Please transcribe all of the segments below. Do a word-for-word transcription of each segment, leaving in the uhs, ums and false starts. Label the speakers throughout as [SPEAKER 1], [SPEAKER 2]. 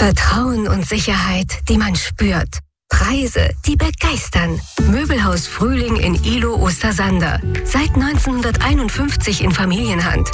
[SPEAKER 1] Vertrauen und Sicherheit, die man spürt. Preise, die begeistern. Möbelhaus Frühling in Ilo Ostersander. Seit neunzehnhunderteinundfünfzig in Familienhand.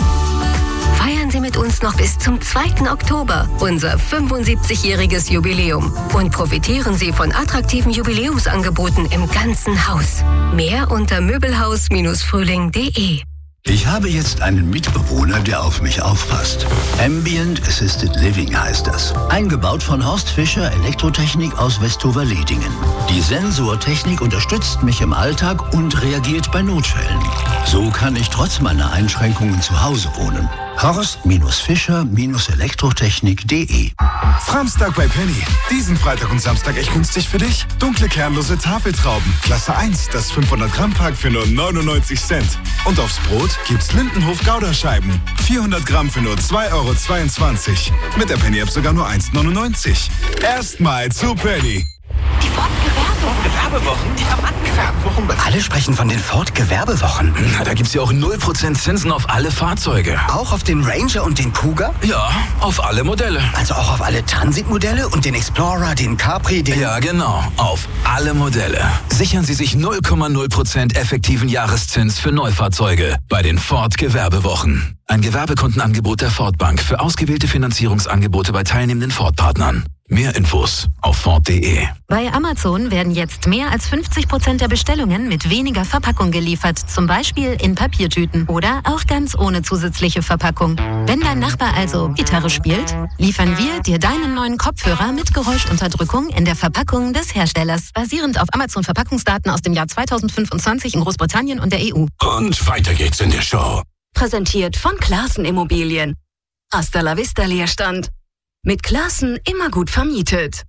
[SPEAKER 1] Feiern Sie mit uns noch bis zum zweiten Oktober unser fünfundsiebzigjähriges Jubiläum und profitieren Sie von attraktiven Jubiläumsangeboten im ganzen Haus. Mehr unter möbelhaus Frühling punkt de.
[SPEAKER 2] Ich habe jetzt einen Mitbewohner, der auf mich aufpasst. Ambient Assisted Living heißt das. Eingebaut von Horst Fischer Elektrotechnik aus Westover-Ledingen. Die Sensortechnik unterstützt mich im Alltag und reagiert bei Notfällen. So kann ich trotz meiner Einschränkungen zu Hause wohnen. Horst Fischer Elektrotechnik punkt de.
[SPEAKER 3] Framstag bei Penny. Diesen Freitag und Samstag echt günstig für dich. Dunkle kernlose Tafeltrauben. Klasse eins, das fünfhundert Gramm Pack für nur neunundneunzig Cent. Und aufs Brot gibt's Lindenhof Gouda-Scheiben. vierhundert Gramm für nur zwei Euro zweiundzwanzig. Mit der Penny-App sogar nur eins neunundneunzig. Erstmal zu Penny.
[SPEAKER 4] Die Ford-Gewerbewochen.
[SPEAKER 5] Gewerbewochen?
[SPEAKER 4] Die Rabattgewerbewochen.
[SPEAKER 5] Alle sprechen von den Ford-Gewerbewochen.
[SPEAKER 6] Na, da gibt's ja auch null Prozent Zinsen auf alle Fahrzeuge.
[SPEAKER 5] Auch auf den Ranger und den Kuga?
[SPEAKER 6] Ja, auf alle Modelle.
[SPEAKER 5] Also auch auf alle Transit-Modelle und den Explorer, den Capri, den...
[SPEAKER 6] Ja, genau. Auf alle Modelle. Sichern Sie sich null Komma null Prozent effektiven Jahreszins für Neufahrzeuge bei den Ford-Gewerbewochen. Ein Gewerbekundenangebot der Ford Bank für ausgewählte Finanzierungsangebote bei teilnehmenden Ford-Partnern. Mehr Infos auf Ford punkt de.
[SPEAKER 7] Bei Amazon werden jetzt mehr als fünfzig Prozent der Bestellungen mit weniger Verpackung geliefert. Zum Beispiel in Papiertüten oder auch ganz ohne zusätzliche Verpackung. Wenn dein Nachbar also Gitarre spielt, liefern wir dir deinen neuen Kopfhörer mit Geräuschunterdrückung in der Verpackung des Herstellers. Basierend auf Amazon-Verpackungsdaten aus dem Jahr zweitausendfünfundzwanzig in Großbritannien und der E U.
[SPEAKER 8] Und weiter geht's in der Show.
[SPEAKER 9] Präsentiert von Classen Immobilien. Hasta la vista Leerstand. Mit Classen immer gut vermietet.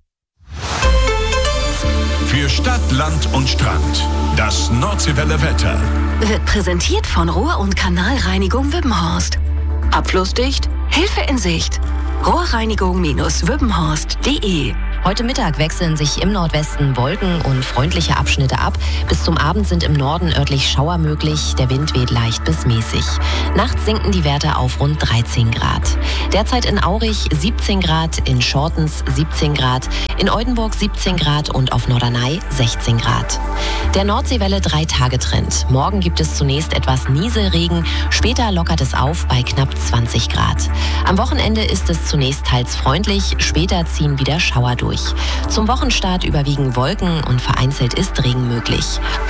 [SPEAKER 8] Für Stadt, Land und Strand. Das Nordseewelle Wetter.
[SPEAKER 9] Wird präsentiert von Rohr- und Kanalreinigung Wippenhorst. Abflussdicht, Hilfe in Sicht. Rohrreinigung Wippenhorst punkt de.
[SPEAKER 10] Heute Mittag wechseln sich im Nordwesten Wolken und freundliche Abschnitte ab. Bis zum Abend sind im Norden örtlich Schauer möglich. Der Wind weht leicht bis mäßig. Nachts sinken die Werte auf rund dreizehn Grad. Derzeit in Aurich siebzehn Grad, in Schortens siebzehn Grad, in Oldenburg siebzehn Grad und auf Norderney sechzehn Grad. Der Nordseewelle drei-Tage-Trend. Morgen gibt es zunächst etwas Nieselregen, später lockert es auf bei knapp zwanzig Grad. Am Wochenende ist es zunächst teils freundlich, später ziehen wieder Schauer durch. Zum Wochenstart überwiegen Wolken und vereinzelt ist Regen möglich.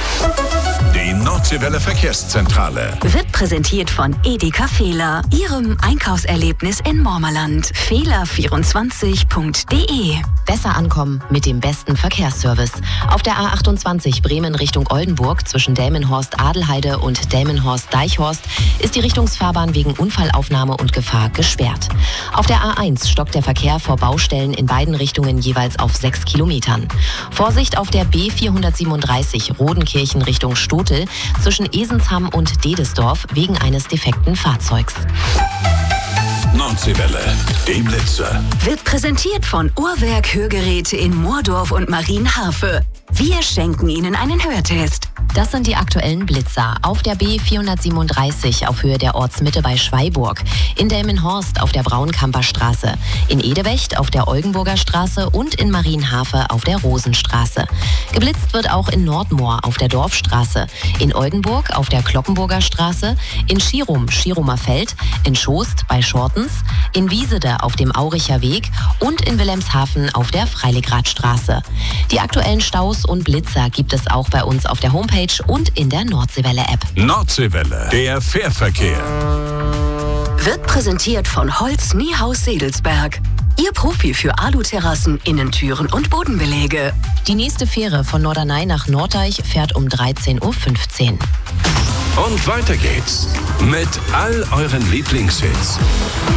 [SPEAKER 8] Die Nordseewelle Verkehrszentrale
[SPEAKER 9] Wird präsentiert von Edeka Fehler, Ihrem Einkaufserlebnis in Mormerland. Fehler vierundzwanzig punkt de.
[SPEAKER 10] Besser ankommen mit dem besten Verkehrsservice. Auf der A achtundzwanzig Bremen Richtung Oldenburg zwischen Delmenhorst-Adelheide und Delmenhorst-Deichhorst ist die Richtungsfahrbahn wegen Unfallaufnahme und Gefahr gesperrt. Auf der A eins stockt der Verkehr vor Baustellen in beiden Richtungen jeweils auf sechs Kilometern. Vorsicht auf der B vierhundertsiebenunddreißig Rodenkirchen Richtung Stotel zwischen Esensham und Dedesdorf wegen eines defekten Fahrzeugs.
[SPEAKER 8] Nordseewelle, die Blitze.
[SPEAKER 9] Wird präsentiert von Uhrwerk Hörgeräte in Moordorf und Marienhafe. Wir schenken Ihnen einen Hörtest.
[SPEAKER 10] Das sind die aktuellen Blitzer. Auf der B vierhundertsiebenunddreißig auf Höhe der Ortsmitte bei Schweiburg, in Delmenhorst auf der Braunkamper Straße, in Edewecht auf der Oldenburger Straße und in Marienhafe auf der Rosenstraße. Geblitzt wird auch in Nordmoor auf der Dorfstraße, in Oldenburg auf der Kloppenburger Straße, in Schirum, Schirumer Feld, in Schost bei Schortens, in Wiesede auf dem Auricher Weg und in Wilhelmshaven auf der Freiligradstraße. Die aktuellen Staus und Blitzer gibt es auch bei uns auf der Homepage und in der Nordseewelle-App.
[SPEAKER 8] Nordseewelle, der Fährverkehr.
[SPEAKER 9] Wird präsentiert von Holz Niehaus Sedelsberg. Ihr Profi für Aluterrassen, Innentüren und Bodenbeläge.
[SPEAKER 10] Die nächste Fähre von Norderney nach Norddeich fährt um dreizehn Uhr fünfzehn.
[SPEAKER 8] Und weiter geht's mit all euren Lieblingshits.